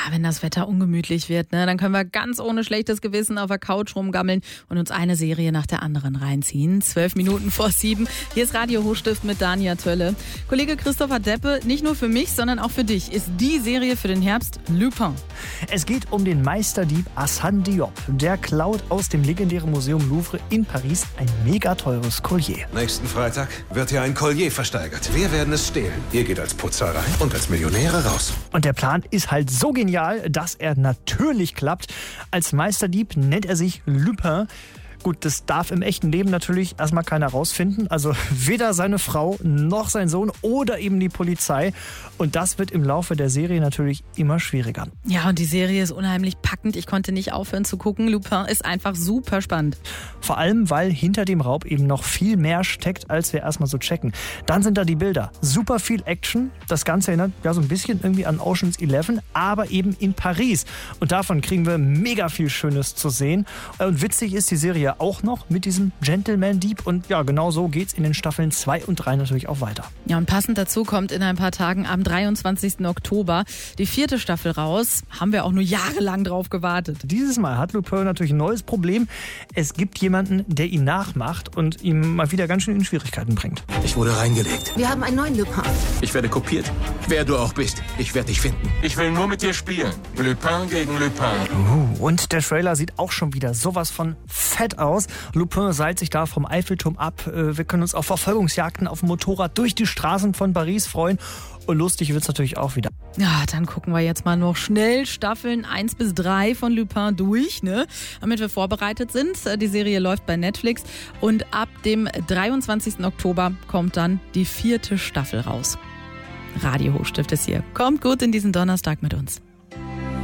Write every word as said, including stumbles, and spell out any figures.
wenn das Wetter ungemütlich wird, ne, dann können wir ganz ohne schlechtes Gewissen auf der Couch rumgammeln und uns eine Serie nach der anderen reinziehen. Zwölf Minuten vor sieben. Hier ist Radio Hochstift mit Dania Tölle. Kollege Christopher Deppe, nicht nur für mich, sondern auch für dich ist die Serie für den Herbst Lupin. Es geht um den Meisterdieb Arsène Diop. Der klaut aus dem legendären Museum Louvre in Paris ein mega teures Collier. Nächsten Freitag wird hier ein Collier versteigert. Wir werden es stehlen. Ihr geht als Putzer rein und als Millionäre raus. Und der Plan ist halt so genial, dass er natürlich klappt. Als Meisterdieb nennt er sich Lupin. Gut, das darf im echten Leben natürlich erstmal keiner rausfinden. Also weder seine Frau noch sein Sohn oder eben die Polizei. Und das wird im Laufe der Serie natürlich immer schwieriger. Ja, und die Serie ist unheimlich packend. Ich konnte nicht aufhören zu gucken. Lupin ist einfach super spannend. Vor allem, weil hinter dem Raub eben noch viel mehr steckt, als wir erstmal so checken. Dann sind da die Bilder. Super viel Action. Das Ganze erinnert ja so ein bisschen irgendwie an Ocean's Eleven, aber eben in Paris. Und davon kriegen wir mega viel Schönes zu sehen. Und witzig ist die Serie auch noch mit diesem Gentleman-Dieb. Und ja, genau so geht's in den Staffeln zwei und drei natürlich auch weiter. Ja, und passend dazu kommt in ein paar Tagen am dreiundzwanzigsten Oktober die vierte Staffel raus. Haben wir auch nur jahrelang drauf gewartet. Dieses Mal hat Lupin natürlich ein neues Problem. Es gibt jemanden, der ihn nachmacht und ihm mal wieder ganz schön in Schwierigkeiten bringt. Ich wurde reingelegt. Wir haben einen neuen Lupin. Ich werde kopiert. Wer du auch bist, ich werde dich finden. Ich will nur mit dir spielen. Lupin gegen Lupin. Uh, und der Trailer sieht auch schon wieder sowas von fett aus. Lupin seilt sich da vom Eiffelturm ab. Wir können uns auf Verfolgungsjagden auf dem Motorrad durch die Straßen von Paris freuen. Und lustig wird's natürlich auch wieder. Ja, dann gucken wir jetzt mal noch schnell Staffeln eins bis drei von Lupin durch, ne? Damit wir vorbereitet sind. Die Serie läuft bei Netflix und ab dem dreiundzwanzigsten Oktober kommt dann die vierte Staffel raus. Radio Hochstift ist hier. Kommt gut in diesen Donnerstag mit uns.